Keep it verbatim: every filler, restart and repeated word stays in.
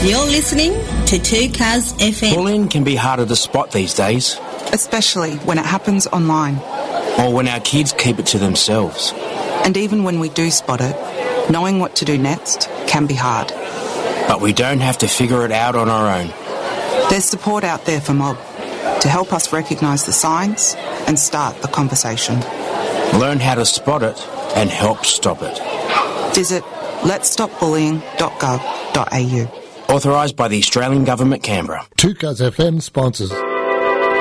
You're listening to two Cars F M. Bullying can be harder to spot these days. Especially when it happens online. Or when our kids keep it to themselves. And even when we do spot it, knowing what to do next can be hard. But we don't have to figure it out on our own. There's support out there for Mob to help us recognise the signs and start the conversation. Learn how to spot it and help stop it. Visit lets stop bullying dot gov dot a u. Authorised by the Australian Government, Canberra. two Cars F M sponsors